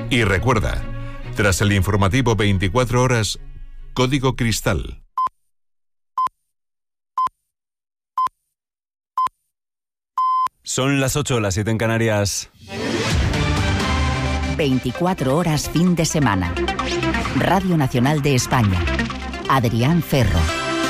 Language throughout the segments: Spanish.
Y recuerda, tras el informativo 24 horas, Código Cristal. Son las 8, las 7 en Canarias. 24 horas fin de semana. Radio Nacional de España. Adrián Ferro.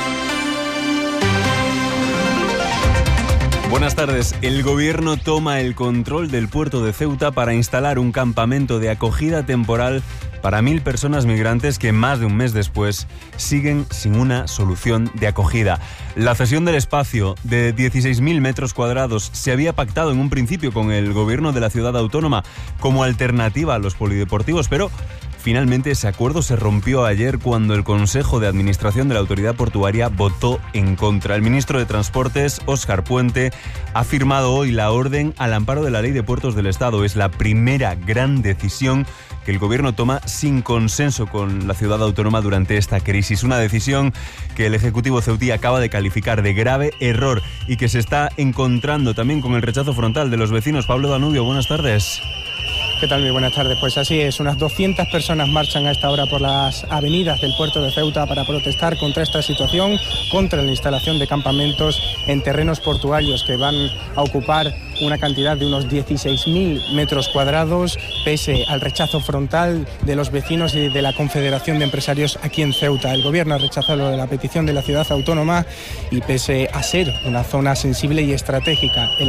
Buenas tardes. El gobierno toma el control del puerto de Ceuta para instalar un campamento de acogida temporal para 1.000 personas migrantes que más de un mes después siguen sin una solución de acogida. La cesión del espacio de 16.000 metros cuadrados se había pactado en un principio con el gobierno de la ciudad autónoma como alternativa a los polideportivos, pero finalmente ese acuerdo se rompió ayer cuando el Consejo de Administración de la Autoridad Portuaria votó en contra. El ministro de Transportes, Óscar Puente, ha firmado hoy la orden al amparo de la Ley de Puertos del Estado. Es la primera gran decisión que el gobierno toma sin consenso con la ciudad autónoma durante esta crisis. Una decisión que el Ejecutivo ceutí acaba de calificar de grave error y que se está encontrando también con el rechazo frontal de los vecinos. Pablo Danubio, buenas tardes. ¿Qué tal? Muy buenas tardes. Pues así es, unas 200 personas marchan a esta hora por las avenidas del puerto de Ceuta para protestar contra esta situación, contra la instalación de campamentos en terrenos portuarios que van a ocupar una cantidad de unos 16.000 metros cuadrados, pese al rechazo frontal de los vecinos y de la Confederación de Empresarios aquí en Ceuta. El gobierno ha rechazado la petición de la ciudad autónoma y pese a ser una zona sensible y estratégica en